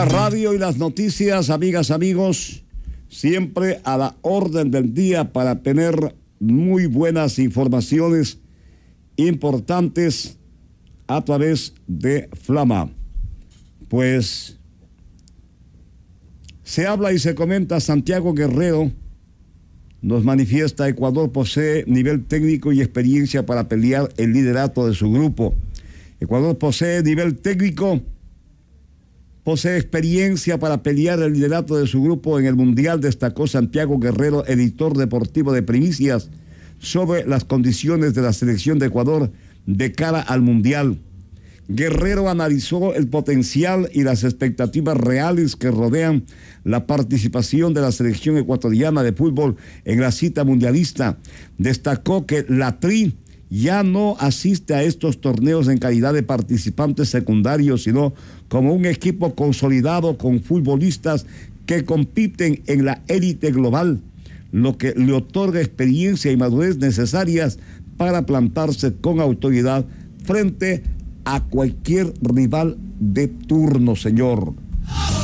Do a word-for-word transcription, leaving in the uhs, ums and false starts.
Radio y las noticias, amigas, amigos, siempre a la orden del día para tener muy buenas informaciones importantes a través de Flama. Pues se habla y se comenta. Santiago Guerrero nos manifiesta: Ecuador posee nivel técnico y experiencia para pelear el liderato de su grupo. Ecuador posee nivel técnico, posee experiencia para pelear el liderato de su grupo en el Mundial, destacó Santiago Guerrero, editor deportivo de Primicias, sobre las condiciones de la selección de Ecuador de cara al Mundial. Guerrero analizó el potencial y las expectativas reales que rodean la participación de la selección ecuatoriana de fútbol en la cita mundialista. Destacó que la Tri ya no asiste a estos torneos en calidad de participantes secundarios, sino como un equipo consolidado con futbolistas que compiten en la élite global, lo que le otorga experiencia y madurez necesarias para plantarse con autoridad frente a cualquier rival de turno, señor.